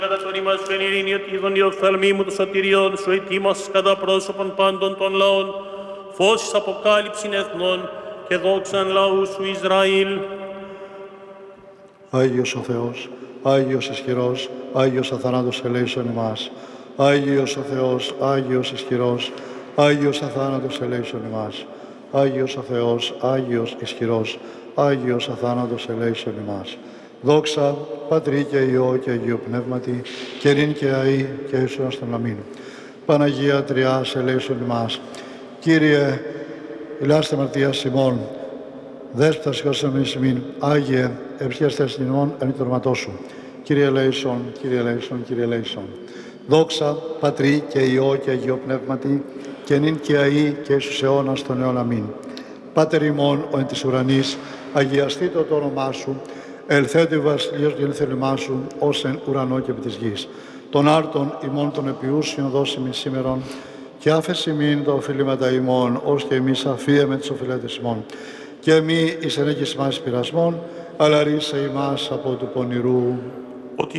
Κατασόν ημάς σου εν ειρήνη, ότι είδον οι οφθαλμοί μου των σωτηριών σου ετοίμας κατά πρόσωπον πάντων των λαών, φως εις αποκάλυψην εθνών και δόξαν λαού σου Ισραήλ. Άγιος ο Θεός, Άγιος ισχυρός, Άγιος αθάνατος ελέησον ημάς. Άγιος ο Θεός, Άγιος ισχυρός, Άγιος αθάνατος ελέησον ημάς. Άγιος ο Θεός, Άγιος ισχυρός, Άγιος αθάνατος ελέησον ημάς. Δόξα, Πατρί και Υιό και Αγίου Πνεύματι, και νυν και αεί και εις αιώνας των αμήν. Παναγία Τριάς ελέησον ημάς. Κύριε, ηλάστε αμαρτίας ημών, Δέσποτα συγχωρήσαμενης ημίν, Άγιε, ευσχέστες ημών εν τορματό σου. Κύριε ελέησον, Κύριε ελέησον, Κύριε ελέησον. Δόξα, Πατρί και Υιό και Αγίο Πνεύματι, και νυν και αεί και εις τους αιώνας των αιών αμήν. Πάτερ ημών, ο εν της ουρανής, αγιαστήτω το όνομά σου, ελθέτω η βασιλεία του θέλημά σου, ως εν ουρανό και επί της γης. Των άρτων ημών των επιούσιων δώσιμην σήμερον, και άφεση ημίν τα οφειλήματα ημών, ως και εμείς αφίεμε τις οφειλέτες ημών. Και μη εις ενέγγις μας πειρασμών, αλλά ρίσε ημάς από του πονηρού.